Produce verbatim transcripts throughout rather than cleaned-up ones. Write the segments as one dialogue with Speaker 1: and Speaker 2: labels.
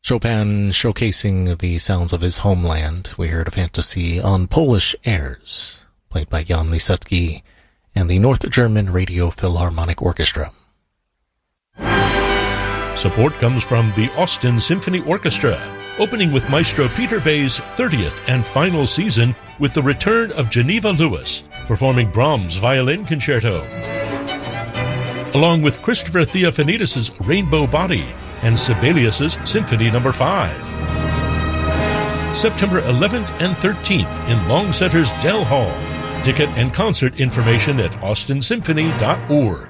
Speaker 1: Chopin showcasing the sounds of his homeland. We heard a fantasy on Polish airs, played by Jan Lisecki and the North German Radio Philharmonic Orchestra.
Speaker 2: Support comes from the Austin Symphony Orchestra, opening with Maestro Peter Bay's thirtieth and final season with the return of Geneva Lewis, performing Brahms' Violin Concerto, along with Christopher Theophanidis' Rainbow Body and Sibelius' Symphony Number five. September eleventh and thirteenth in Long Center's Dell Hall. Ticket and concert information at austin symphony dot org.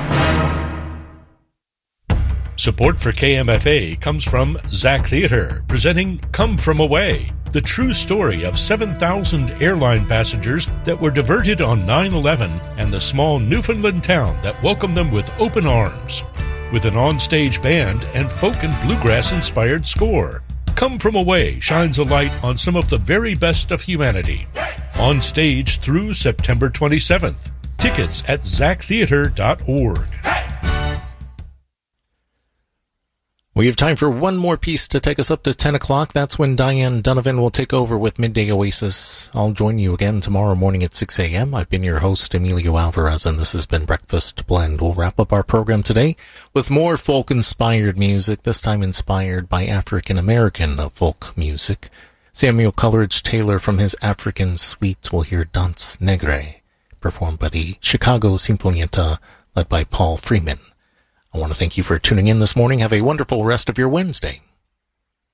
Speaker 2: Support for K M F A comes from Zach Theater, presenting Come From Away, the true story of seven thousand airline passengers that were diverted on nine eleven and the small Newfoundland town that welcomed them with open arms. With an on-stage band and folk and bluegrass-inspired score, Come From Away shines a light on some of the very best of humanity. On stage through September twenty-seventh. Tickets at zach theater dot org.
Speaker 1: We have time for one more piece to take us up to ten o'clock. That's when Diane Donovan will take over with Midday Oasis. I'll join you again tomorrow morning at six a.m. I've been your host, Emilio Alvarez, and this has been Breakfast Blend. We'll wrap up our program today with more folk-inspired music, this time inspired by African-American folk music. Samuel Coleridge Taylor from his African suite will hear Danse Negre, performed by the Chicago Sinfonietta, led by Paul Freeman. I want to thank you for tuning in this morning. Have a wonderful rest of your Wednesday.